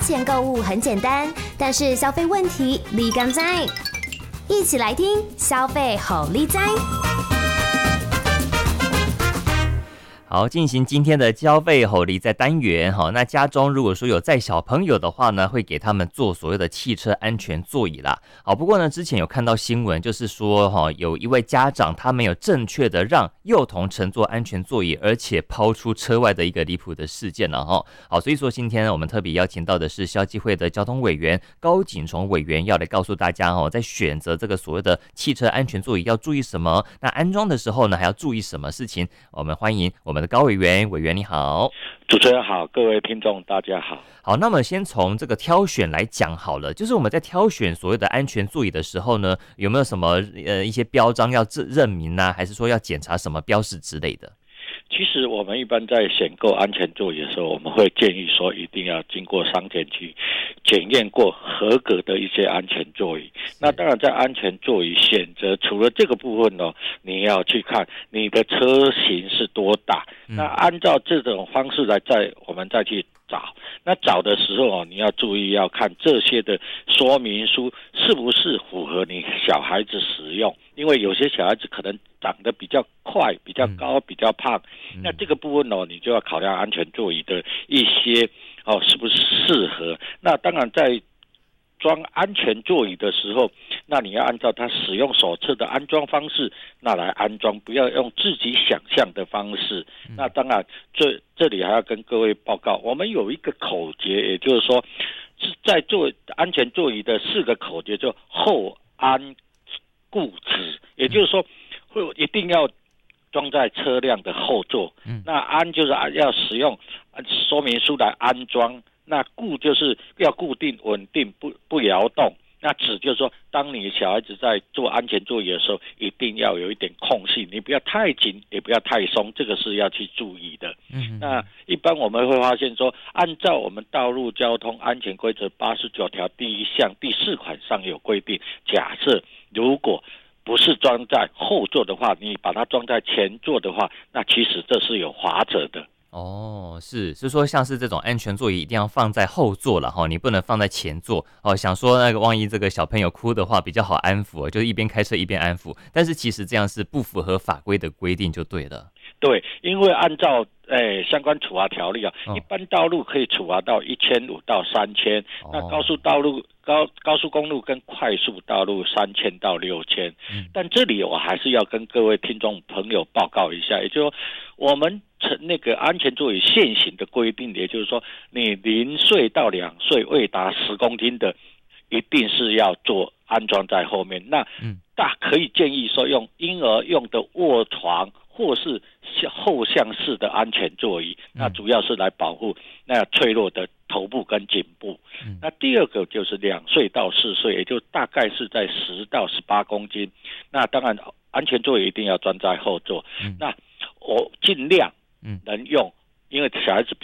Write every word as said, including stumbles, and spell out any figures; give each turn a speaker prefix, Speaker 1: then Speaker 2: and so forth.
Speaker 1: 前购物很简单，但是消费问题立竿在。一起来听消费好利哉。
Speaker 2: 好，进行今天的消费吼利在单元。好，那家中如果说有载小朋友的话呢，会给他们做所谓的汽车安全座椅啦。好，不过呢，之前有看到新闻，就是说哈，有一位家长他没有正确的让幼童乘坐安全座椅，而且抛出车外的一个离谱的事件了哈。好，所以说今天我们特别邀请到的是消基会的交通委员高景崇委员，要来告诉大家哦，在选择这个所谓的汽车安全座椅要注意什么，那安装的时候呢还要注意什么事情。我们欢迎我们的高委员，委员你好。
Speaker 3: 主持人好，各位听众大家好。
Speaker 2: 好，那么先从这个挑选来讲好了，就是我们在挑选所谓的安全座椅的时候呢，有没有什么呃一些标章要认明啊，还是说要检查什么标识之类的？
Speaker 3: 其实我们一般在选购安全座椅的时候，我们会建议说一定要经过商检局检验过合格的一些安全座椅。那当然在安全座椅选择，除了这个部分呢，你要去看你的车型是多大，那按照这种方式来再我们再去找。那找的时候你要注意要看这些的说明书是不是符合你小孩子使用，因为有些小孩子可能长得比较快、比较高、比较胖，嗯、那这个部分你就要考量安全座椅的一些哦是不是适合。那当然在装安全座椅的时候，那你要按照它使用手册的安装方式那来安装，不要用自己想象的方式。那当然这这里还要跟各位报告，我们有一个口诀，也就是说是在做安全座椅的四个口诀，就后安固止，也就是说会一定要装在车辆的后座，那安就是要使用说明书来安装，那固就是要固定稳定，不不摇动。那止就是说，当你小孩子在做安全座椅的时候，一定要有一点空隙，你不要太紧，也不要太松，这个是要去注意的。嗯，那一般我们会发现说，按照我们道路交通安全规则八十九条第一项第四款上有规定，假设如果不是装在后座的话，你把它装在前座的话，那其实这是有罚则的。
Speaker 2: 哦，是是说像是这种安全座椅一定要放在后座了哈，你不能放在前座哦。想说那个万一这个小朋友哭的话比较好安抚，就是一边开车一边安抚，但是其实这样是不符合法规的规定就对了。
Speaker 3: 对，因为按照诶、相关处罚条例啊，哦、一般道路可以处罚到一千五到三千，那高速道路、高高速公路跟快速道路三千到六千。嗯，但这里我还是要跟各位听众朋友报告一下，也就是说，我们那个安全座椅现行的规定，也就是说，你零岁到两岁未达十公斤的，一定是要做安装在后面。那大可以建议说，用婴儿用的卧床，或是后向式的安全座椅，那主要是来保护那脆弱的头部跟颈部。嗯、那第二个就是两岁到四岁，也就大概是在十到十八公斤。那当然，安全座椅一定要装在后座。嗯、那我尽量能用，因为小孩子